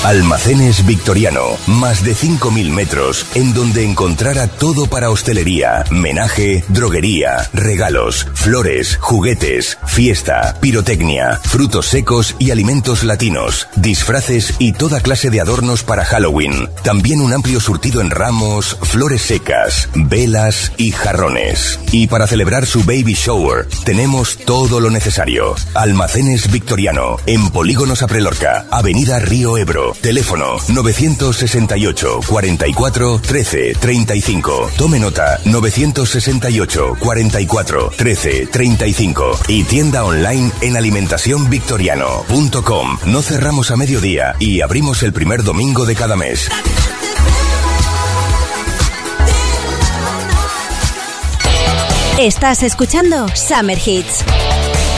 Almacenes Victoriano, más de 5.000 metros, en donde encontrará todo para hostelería, menaje, droguería, regalos, flores, juguetes, fiesta, pirotecnia, frutos secos y alimentos latinos, disfraces y toda clase de adornos para Halloween. También un amplio surtido en ramos, flores secas, velas y jarrones. Y para celebrar su baby shower, tenemos todo lo necesario. Almacenes Victoriano, en Polígono Saprelorca, Avenida Río Ebro. Teléfono 968 44 13 35. Tome nota, 968 44 13 35. Y tienda online en alimentacionvictoriano.com. No cerramos a mediodía y abrimos el primer domingo de cada mes. Estás escuchando Summer Hits.